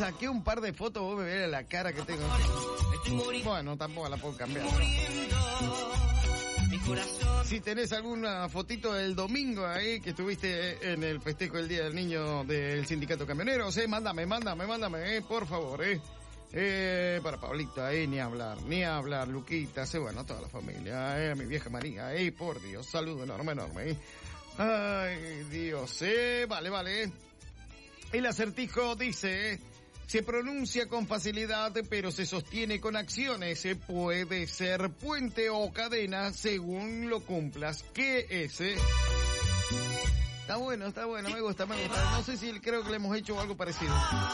saqué un par de fotos, vos me verás la cara que tengo. Bueno, tampoco la puedo cambiar. Si tenés alguna fotito del domingo ahí que estuviste en el festejo del Día del Niño del Sindicato Camionero, mándame, por favor, para Pablito, ni hablar, Luquita, bueno, toda la familia, a mi vieja María, por Dios, saludo enorme, ay, Dios, vale. El acertijo dice, se pronuncia con facilidad, pero se sostiene con acciones, puede ser puente o cadena según lo cumplas. ¿Qué es? Está bueno, me gusta. No sé si creo que le hemos hecho algo parecido.